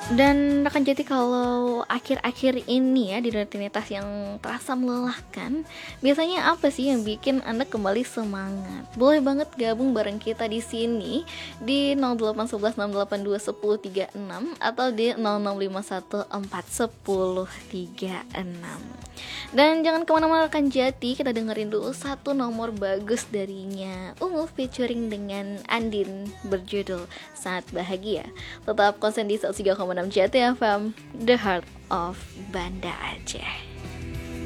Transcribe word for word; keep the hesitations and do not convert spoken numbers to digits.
Dan rekan Jati, kalau akhir-akhir ini ya di rutinitas yang terasa melelahkan, biasanya apa sih yang bikin Anda kembali semangat? Boleh banget gabung bareng kita di sini di nol delapan satu satu enam delapan dua satu nol tiga enam atau di nol enam lima satu empat satu nol tiga enam. Dan jangan kemana-mana rekan Jati, kita dengerin dulu satu nomor bagus darinya Ungu featuring dengan Andin berjudul Saat Bahagia. Tetap konsen di seratus tiga koma enam Jati F M, The Heart of Banda Aceh.